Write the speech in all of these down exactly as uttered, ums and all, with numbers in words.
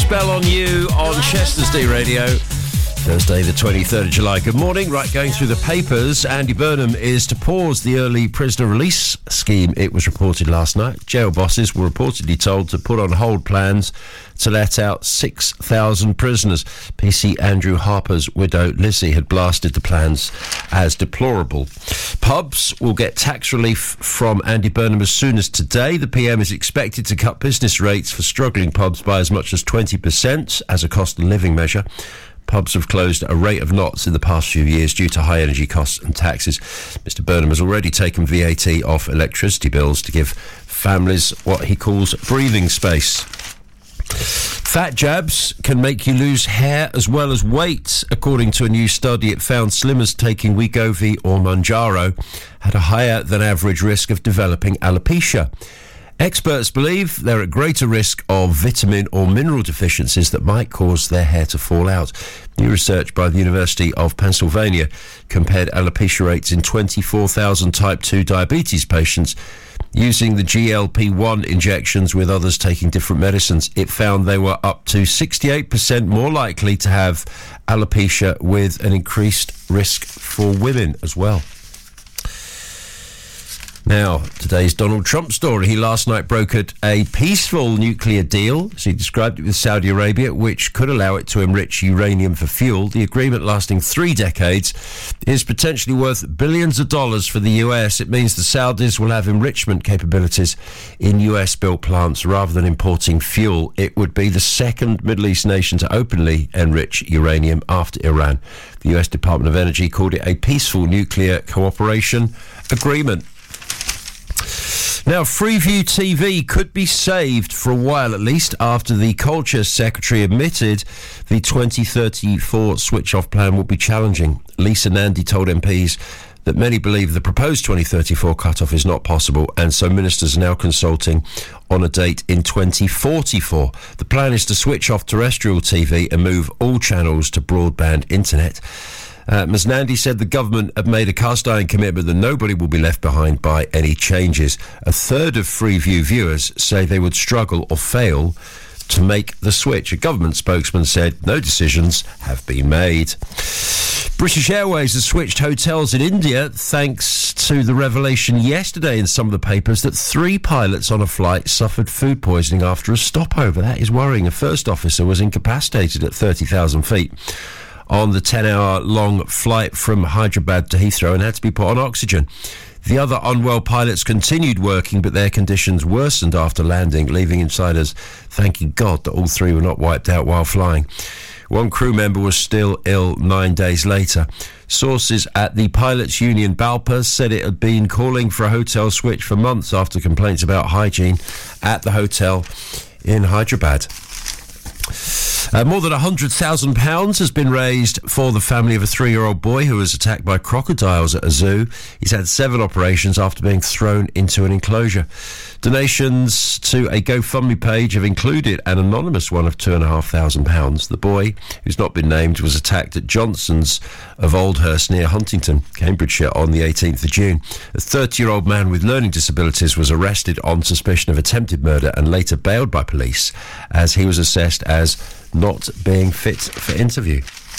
Spell on You on Chester's D Radio. Thursday the twenty-third of July. Good morning. Right, going through the papers. Andy Burnham is to pause the early prisoner release scheme. It was reported last night. Jail bosses were reportedly told to put on hold plans to let out six thousand prisoners. P C Andrew Harper's widow Lizzie had blasted the plans as deplorable. Pubs will get tax relief from Andy Burnham as soon as today. The P M is expected to cut business rates for struggling pubs by as much as twenty percent as a cost of living measure. Pubs have closed at a rate of knots in the past few years due to high energy costs and taxes. Mister Burnham has already taken V A T off electricity bills to give families what he calls breathing space. Fat jabs can make you lose hair as well as weight. According to a new study, it found slimmers taking Wegovy or Mounjaro had a higher than average risk of developing alopecia. Experts believe they're at greater risk of vitamin or mineral deficiencies that might cause their hair to fall out. New research by the University of Pennsylvania compared alopecia rates in twenty-four thousand type two diabetes patients using the G L P one injections with others taking different medicines. It found they were up to sixty-eight percent more likely to have alopecia, with an increased risk for women as well. Now, today's Donald Trump story. He last night brokered a peaceful nuclear deal, as he described it, with Saudi Arabia, which could allow it to enrich uranium for fuel. The agreement, lasting three decades, is potentially worth billions of dollars for the U S. It means the Saudis will have enrichment capabilities in U S-built plants rather than importing fuel. It would be the second Middle East nation to openly enrich uranium after Iran. The U S Department of Energy called it a peaceful nuclear cooperation agreement. Now, Freeview T V could be saved for a while at least after the Culture Secretary admitted the twenty thirty-four switch-off plan will be challenging. Lisa Nandy told M Ps that many believe the proposed twenty thirty-four cut-off is not possible, and so ministers are now consulting on a date in twenty forty-four. The plan is to switch off terrestrial T V and move all channels to broadband internet. Uh, Miz Nandy said the government have made a cast-iron commitment that nobody will be left behind by any changes. A third of Freeview viewers say they would struggle or fail to make the switch. A government spokesman said no decisions have been made. British Airways has switched hotels in India thanks to the revelation yesterday in some of the papers that three pilots on a flight suffered food poisoning after a stopover. That is worrying. A first officer was incapacitated at thirty thousand feet on the ten-hour-long flight from Hyderabad to Heathrow and had to be put on oxygen. The other unwell pilots continued working, but their conditions worsened after landing, leaving insiders thanking God that all three were not wiped out while flying. One crew member was still ill nine days later. Sources at the Pilots Union Balpa said it had been calling for a hotel switch for months after complaints about hygiene at the hotel in Hyderabad. Uh, more than one hundred thousand pounds has been raised for the family of a three-year-old boy who was attacked by crocodiles at a zoo. He's had seven operations after being thrown into an enclosure. Donations to a GoFundMe page have included an anonymous one of two thousand five hundred pounds. The boy, who's not been named, was attacked at Johnson's of Oldhurst near Huntington, Cambridgeshire, on the eighteenth of June. A thirty-year-old man with learning disabilities was arrested on suspicion of attempted murder and later bailed by police as he was assessed as not being fit for interview.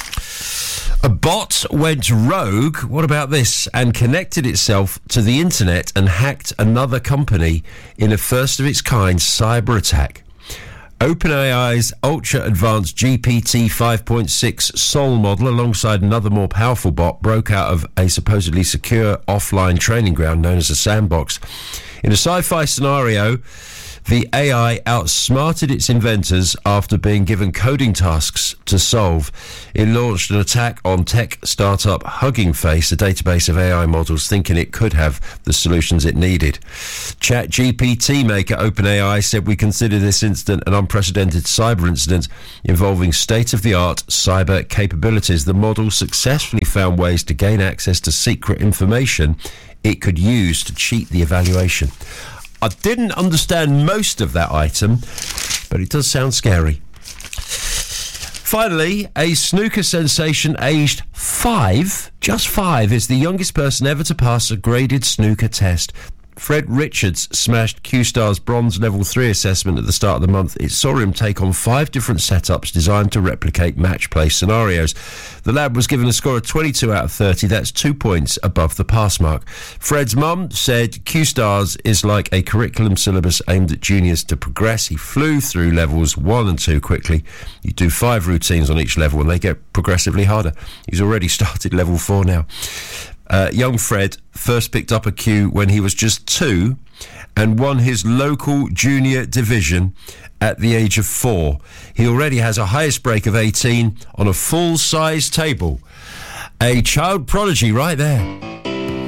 A bot went rogue, what about this, and connected itself to the internet and hacked another company in a first-of-its-kind cyber attack. OpenAI's ultra-advanced G P T five point six Sol model, alongside another more powerful bot, broke out of a supposedly secure offline training ground known as a sandbox. In a sci-fi scenario, the A I outsmarted its inventors after being given coding tasks to solve. It launched an attack on tech startup Hugging Face, a database of A I models, thinking it could have the solutions it needed. ChatGPT maker OpenAI said, "We consider this incident an unprecedented cyber incident involving state-of-the-art cyber capabilities. The model successfully found ways to gain access to secret information it could use to cheat the evaluation." I didn't understand most of that item, but it does sound scary. Finally, a snooker sensation aged five, just five, is the youngest person ever to pass a graded snooker test. Fred Richards smashed Q-Star's bronze level three assessment at the start of the month. It saw him take on five different setups designed to replicate match play scenarios. The lad was given a score of twenty-two out of thirty. That's two points above the pass mark. Fred's mum said Q-Stars is like a curriculum syllabus aimed at juniors to progress. He flew through levels one and two quickly. You do five routines on each level and they get progressively harder. He's already started level four now. Uh, young Fred first picked up a Q when he was just two and won his local junior division at the age of four. He already has a highest break of eighteen on a full-size table. A child prodigy right there.